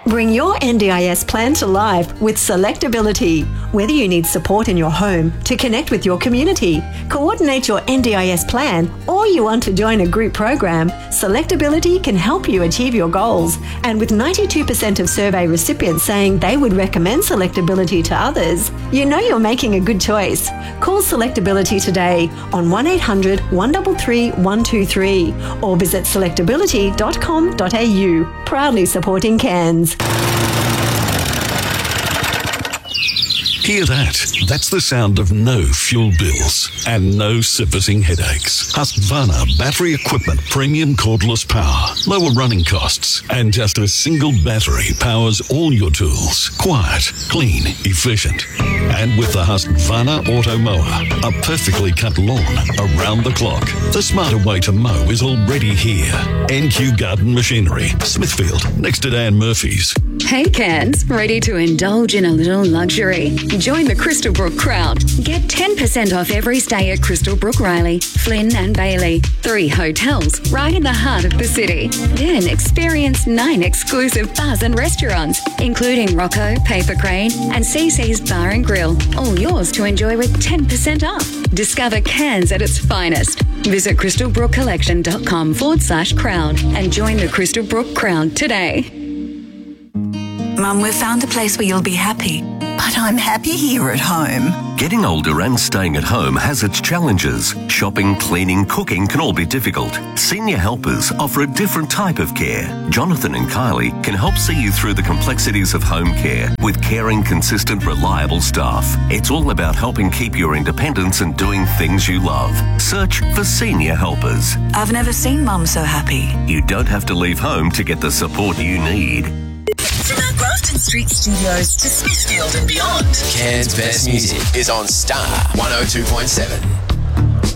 Bring your NDIS plan to life with Selectability. Whether you need support in your home, to connect with your community, coordinate your NDIS plan, or you want to join a group program, Selectability can help you achieve your goals. And with 92% of survey recipients saying they would recommend Selectability to others, you know you're making a good choice. Call Selectability today on 1800 133 123 or visit selectability.com.au. Proudly supporting Cairns. Hear that? That's the sound of no fuel bills and no servicing headaches. Husqvarna battery equipment, premium cordless power, lower running costs, and just a single battery powers all your tools. Quiet, clean, efficient. And with the Husqvarna Auto Mower, a perfectly cut lawn around the clock. The smarter way to mow is already here. NQ Garden Machinery, Smithfield, next to Dan Murphy's. Hey Cairns, ready to indulge in a little luxury? Join the Crystal Brook crowd. Get 10% off every stay at Crystal Brook Riley, Flynn and Bailey. 3 hotels right in the heart of the city. Then experience 9 exclusive bars and restaurants, including Rocco, Paper Crane and CC's Bar and Grill. All yours to enjoy with 10% off. Discover Cairns at its finest. Visit crystalbrookcollection.com/crowd and join the Crystal Brook crowd today. Mum, we've found a place where you'll be happy. But I'm happy here at home. Getting older and staying at home has its challenges. Shopping, cleaning, cooking can all be difficult. Senior Helpers offer a different type of care. Jonathan and Kylie can help see you through the complexities of home care with caring, consistent, reliable staff. It's all about helping keep your independence and doing things you love. Search for Senior Helpers. I've never seen Mum so happy. You don't have to leave home to get the support you need. From our Grafton Street studios to Smithfield and beyond, Cairns' best music is on Star 102.7.